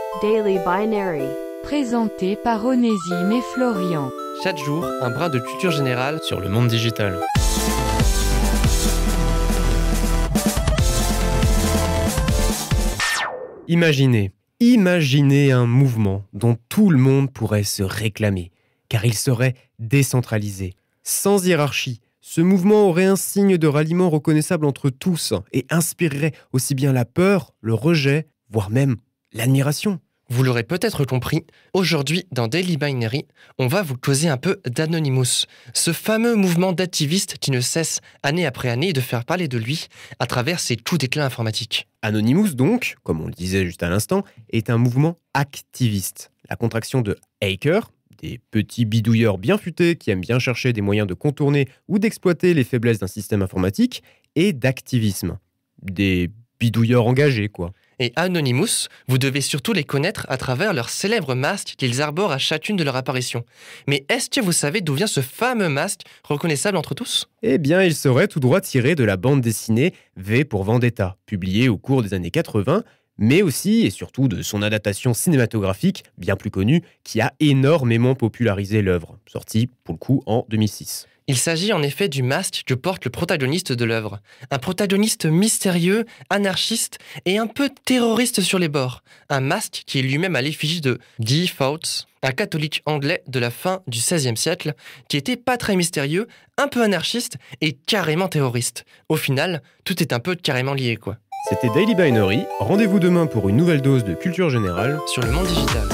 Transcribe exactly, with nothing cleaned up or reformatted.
Daily Binary. Présenté par Onésime et Florian. Chaque jour, un brin de culture générale sur le monde digital. Imaginez, imaginez un mouvement dont tout le monde pourrait se réclamer, car il serait décentralisé, sans hiérarchie. Ce mouvement aurait un signe de ralliement reconnaissable entre tous et inspirerait aussi bien la peur, le rejet, voire même l'admiration. Vous l'aurez peut-être compris, aujourd'hui dans Daily Binary, on va vous causer un peu d'Anonymous, ce fameux mouvement d'activistes qui ne cesse année après année de faire parler de lui à travers ses coups d'éclat informatiques. Anonymous donc, comme on le disait juste à l'instant, est un mouvement activiste. La contraction de hacker, des petits bidouilleurs bien futés qui aiment bien chercher des moyens de contourner ou d'exploiter les faiblesses d'un système informatique, et d'activisme. Des bidouilleurs engagés, quoi. Et Anonymous, vous devez surtout les connaître à travers leur célèbre masque qu'ils arborent à chacune de leurs apparitions. Mais est-ce que vous savez d'où vient ce fameux masque reconnaissable entre tous ? Eh bien, il serait tout droit tiré de la bande dessinée V pour Vendetta, publiée au cours des années quatre-vingts, mais aussi et surtout de son adaptation cinématographique, bien plus connue, qui a énormément popularisé l'œuvre, sortie pour le coup en deux mille six. Il s'agit en effet du masque que porte le protagoniste de l'œuvre. Un protagoniste mystérieux, anarchiste et un peu terroriste sur les bords. Un masque qui est lui-même à l'effigie de Guy Fawkes, un catholique anglais de la fin du seizième siècle, qui était pas très mystérieux, un peu anarchiste et carrément terroriste. Au final, tout est un peu carrément lié, quoi. C'était Daily Binary. Rendez-vous demain pour une nouvelle dose de culture générale sur le monde digital.